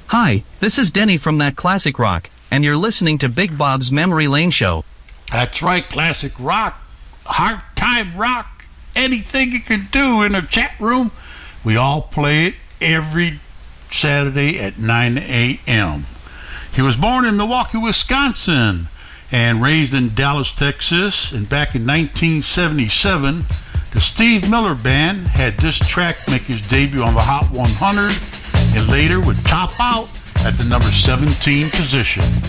Hi, this is Denny from That Classic Rock, and you're listening to Big Bob's Memory Lane Show. That's right, classic rock, hard time rock, anything you can do in a chat room. We all play it every Saturday at 9 a.m. He was born in Milwaukee, Wisconsin, and raised in Dallas, Texas. And back in 1977, the Steve Miller Band had this track make his debut on the Hot 100, and later would top out at the number 17 position.